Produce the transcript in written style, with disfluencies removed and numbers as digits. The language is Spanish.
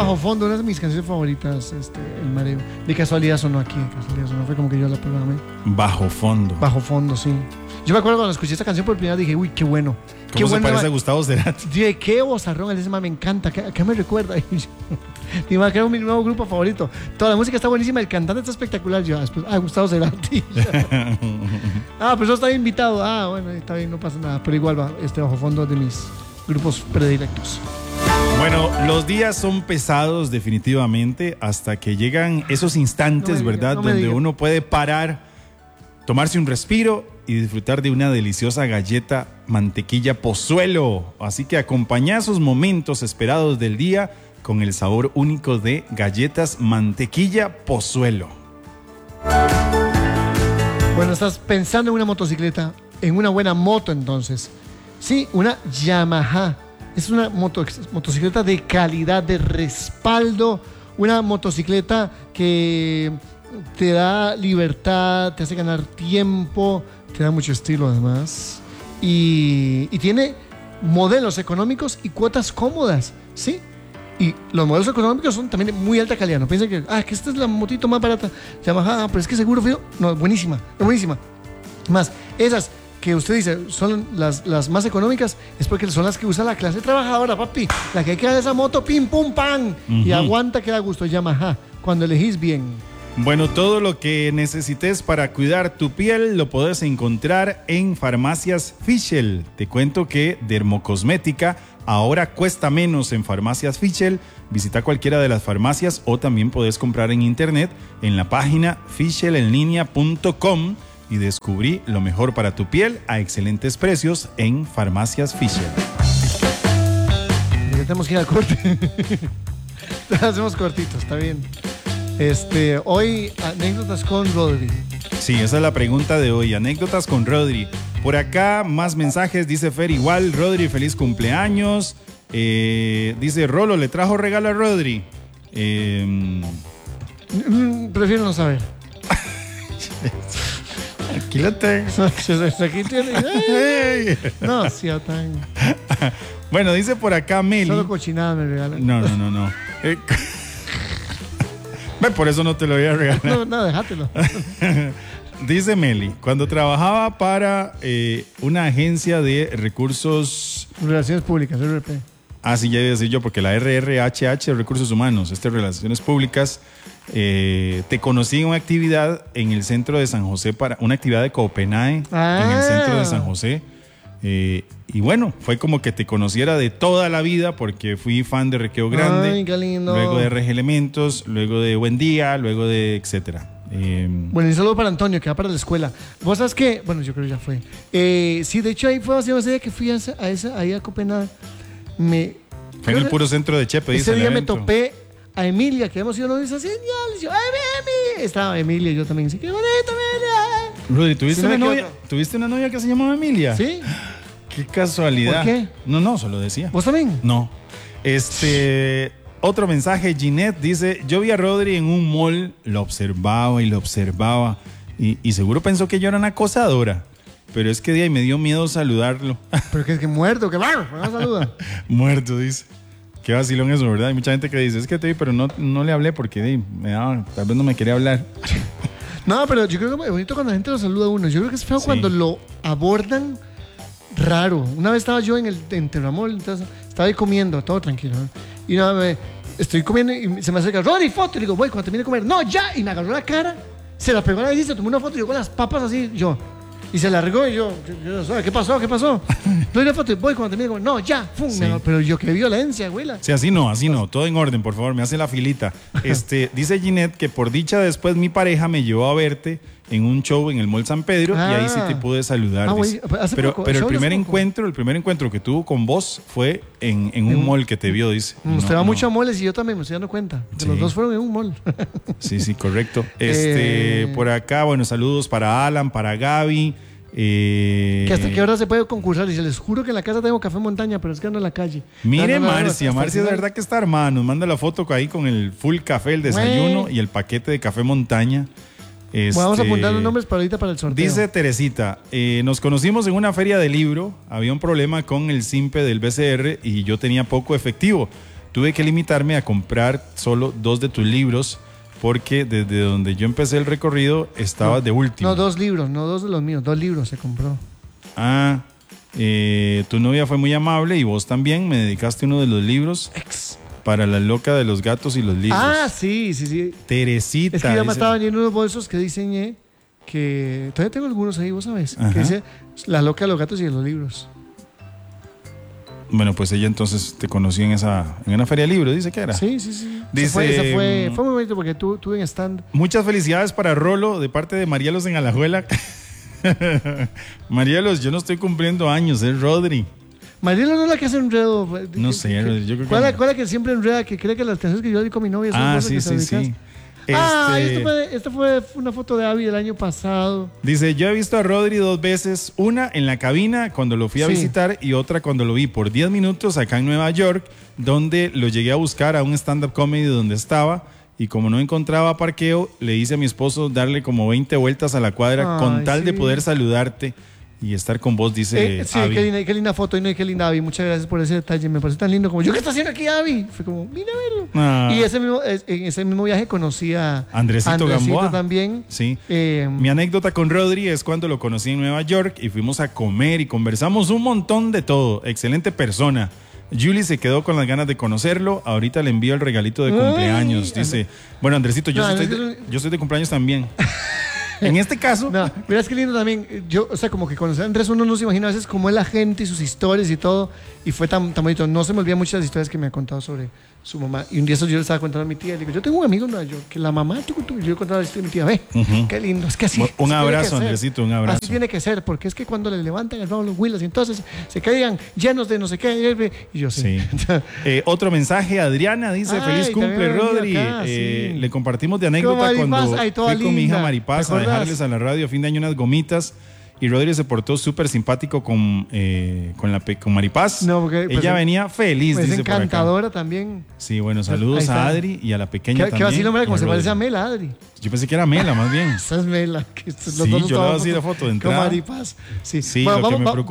Bajo Fondo, una de mis canciones favoritas, El Mareo. De casualidad sonó aquí, fue como que yo la programé. Bajo Fondo. Bajo Fondo, sí. Yo me acuerdo cuando escuché esta canción por primera vez, dije, uy, qué bueno. ¿Cómo se parece a Gustavo Cerati? Dije, qué vozarrón, ese me encanta, ¿qué me recuerda? Digo, que era mi nuevo grupo favorito. Toda la música está buenísima, el cantante está espectacular. Yo, después, Gustavo Cerati. Pero eso está invitado. Bueno, está bien, no pasa nada. Pero igual va, Bajo Fondo de mis grupos predilectos. Bueno, los días son pesados definitivamente hasta que llegan esos instantes, ¿verdad? Donde uno puede parar, tomarse un respiro y disfrutar de una deliciosa galleta mantequilla Pozuelo. Así que acompaña esos momentos esperados del día con el sabor único de galletas mantequilla Pozuelo. Bueno, estás pensando en una motocicleta, en una buena moto entonces. Sí, una Yamaha. Es una motocicleta de calidad, de respaldo, una motocicleta que te da libertad, te hace ganar tiempo, te da mucho estilo además. Y tiene modelos económicos y cuotas cómodas, ¿sí? Y los modelos económicos son también de muy alta calidad. No piensen que esta es la motito más barata. Yamaha, pero es que seguro, fío. No, buenísima. Más, esas que usted dice son las más económicas, es porque son las que usa la clase trabajadora, papi. La que hay que dar esa moto, pim, pum, pam. Y aguanta que da gusto. Yamaha, cuando elegís bien. Bueno, todo lo que necesites para cuidar tu piel lo puedes encontrar en Farmacias Fischl. Te cuento que Dermocosmética ahora cuesta menos en Farmacias Fischl. Visita cualquiera de las farmacias o también puedes comprar en internet en la página fischelenlinea.com y descubrí lo mejor para tu piel a excelentes precios en Farmacias Fischl. Ya tenemos que ir al corte. Hacemos cortitos, está bien. Hoy anécdotas con Rodri. Sí, esa es la pregunta de hoy, anécdotas con Rodri. Por acá más mensajes, dice Fer igual, Rodri, feliz cumpleaños. Dice Rolo, ¿le trajo regalo a Rodri? Prefiero no saber. Aquí lo tengo. Aquí tiene. No, sí, tan. Bueno, dice por acá Meli. Solo cochinada me regalan. No. Por eso no te lo voy a regalar. No, déjatelo. Dice Meli, cuando trabajaba para una agencia de recursos... Relaciones Públicas, RP. Sí, ya iba a decir yo, porque la RRHH, Recursos Humanos, Relaciones Públicas, te conocí en una actividad en el centro de San José, para una actividad de Copenhague en el centro de San José. Y bueno, fue como que te conociera de toda la vida porque fui fan de Requeo Grande. Ay, qué lindo. Luego de RG Elementos, luego de Buen Día, luego de etcétera. Bueno, y un saludo para Antonio, que va para la escuela. ¿Vos sabes qué? Bueno, yo creo que ya fue. Sí, de hecho ahí fue hace ese día que fui ahí a Copenhague. Fue en el puro centro de Chepe, dice. Ese día me topé a Emilia, que hemos ido novios hace años. Yo, ¡ay, Emi! Estaba Emilia y yo también. Sí, qué bonito, Emilia. Rudy, ¿tuviste una novia que se llamaba Emilia? Sí. Qué casualidad. ¿Por qué? No, solo decía. ¿Vos también? No. Otro mensaje, Ginette dice, yo vi a Rodri en un mall, lo observaba y seguro pensó que yo era una acosadora, pero es que de ahí me dio miedo saludarlo. Pero que es que muerto, que va, no saluda. Muerto, dice. Qué vacilón eso, ¿verdad? Hay mucha gente que dice, es que te vi, pero no le hablé porque tal vez no me quería hablar. No, pero yo creo que es bonito cuando la gente lo saluda a uno. Yo creo que es feo cuando lo abordan raro. Una vez estaba yo en Terramol, entonces estaba ahí comiendo, todo tranquilo, ¿no? Y una vez estoy comiendo y se me acerca, Rodri, foto. Y digo, voy, cuando termine de comer, no, ya. Y me agarró la cara, se la pegó a la vez y se tomó una foto y yo con las papas así, y se largó y yo ¿qué pasó? Doy la foto y voy cuando termine de comer, no, ya, ¡fum! Sí. Pero yo, qué violencia, güey. Sí, así no, todo en orden, por favor, me hace la filita. Dice Ginette que por dicha después mi pareja me llevó a verte en un show en el Mall San Pedro y ahí sí te pude saludar. Pero el primer encuentro que tuvo con vos fue en un mall que te vio, dice. Usted va mucho a malls y yo también me estoy dando cuenta. Que los dos fueron en un mall. Sí, correcto. Por acá, bueno, saludos para Alan, para Gaby. Que hasta qué hora se puede concursar. Dice, les juro que en la casa tengo café montaña, pero es que ando en la calle. Mire, Marcia es de verdad que está armada. Nos manda la foto ahí con el full café, el desayuno y el paquete de café montaña. Vamos a apuntar los nombres para ahorita para el sorteo. Dice Teresita, nos conocimos en una feria de libro, había un problema con el SIMPE del BCR y yo tenía poco efectivo. tuve que limitarme a comprar solo 2 de tus libros porque desde donde yo empecé el recorrido estaba de último. No, 2 libros, no 2 de los míos, 2 libros se compró. Ah, tu novia fue muy amable y vos también me dedicaste uno de los libros para la loca de los gatos y los libros. Ah, sí. Teresita. Es que yo me dice. estaba vendiendo unos bolsos que diseñé, que todavía tengo algunos ahí, vos sabés, Ajá. que dice La loca de los gatos y de los libros. Bueno, pues ella entonces te conoció en una feria de libros, dice que era. Sí. Dice, Esa fue muy bonito porque tuve en stand. Muchas felicidades para Rolo de parte de Marielos en Alajuela. Marielos, yo no estoy cumpliendo años, es Rodri. Mariela no es la que hace enredo. No sé, yo creo que ¿Cuál no. es la que siempre enreda? Que cree que las canciones que yo di con mi novia son cosas Sí, que se sí. dedican. Esta fue una foto de Abby del año pasado. Dice, yo he visto a Rodri 2 veces, una en la cabina cuando lo fui a Sí. visitar y otra cuando lo vi por 10 minutos acá en Nueva York, donde lo llegué a buscar a un stand-up comedy donde estaba y como no encontraba parqueo, le hice a mi esposo darle como 20 vueltas a la cuadra con tal de sí. poder saludarte y estar con vos, dice Sí, Abby. qué linda foto y qué linda Abby. Muchas gracias por ese detalle. Me parece tan lindo como yo, ¿qué está haciendo aquí Abby? Fue como, mira a verlo. Ah. Y en ese mismo viaje conocí a Andresito Gamboa también. Sí. Mi anécdota con Rodri es cuando lo conocí en Nueva York y fuimos a comer y conversamos un montón de todo. Excelente persona. Julie se quedó con las ganas de conocerlo. Ahorita le envío el regalito de cumpleaños. Dice, bueno, Andresito, yo soy de cumpleaños también. En este caso, No, verás qué lindo también. Yo, o sea, como que conocer a Andrés uno no se imagina a veces cómo es la gente y sus historias y todo. Y fue tan bonito. No se me olvidan muchas historias que me ha contado sobre su mamá. Y un día eso yo le estaba contando a mi tía. Le digo, yo tengo un amigo en Nueva York que la mamá, yo le contaba la historia de mi tía. Ve, qué lindo. Es que así. Un así abrazo, tiene que Andresito, un abrazo. Así tiene que ser, porque es que cuando le levantan el rabo los huilas y entonces se caigan llenos de no sé qué. Y yo sí. Otro mensaje, Adriana dice, Ay, feliz cumple, también Rodri. acá, sí. Le compartimos de anécdota Con Maripaz, cuando ay, toda fui con mi hija linda. Maripaz ¿Te a acordás? dejarles a la radio a fin de año unas gomitas. Y Rodri se portó súper simpático con Maripaz. No, porque, pues, ella venía feliz, Es dice por acá. encantadora también. Sí, bueno, Ahí saludos está. a Adri y a la pequeña Que también. vacilo, mira, y como se Rodri. parece a Mela, Adri. Yo pensé que era Mela, más bien. Esa es Mela. Que Sí, yo le voy a decir la foto de Con entrada. Maripaz. Sí, Sí, Bueno, lo que me vamos- preocupa